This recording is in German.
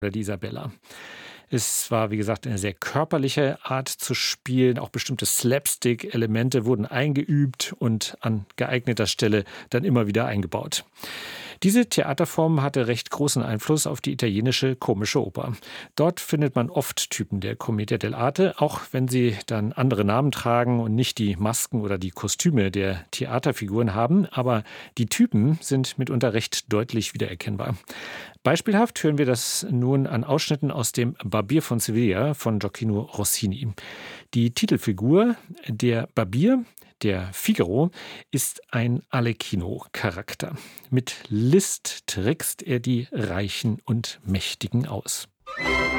oder die Isabella. Es war, wie gesagt, eine sehr körperliche Art zu spielen. Auch bestimmte Slapstick-Elemente wurden eingeübt und an geeigneter Stelle dann immer wieder eingebaut. Diese Theaterform hatte recht großen Einfluss auf die italienische komische Oper. Dort findet man oft Typen der Commedia dell'arte, auch wenn sie dann andere Namen tragen und nicht die Masken oder die Kostüme der Theaterfiguren haben. Aber die Typen sind mitunter recht deutlich wiedererkennbar. Beispielhaft hören wir das nun an Ausschnitten aus dem Barbier von Sevilla von Gioacchino Rossini. Die Titelfigur, der Barbier, der Figaro, ist ein Arlecchino-Charakter. Mit List trickst er die Reichen und Mächtigen aus.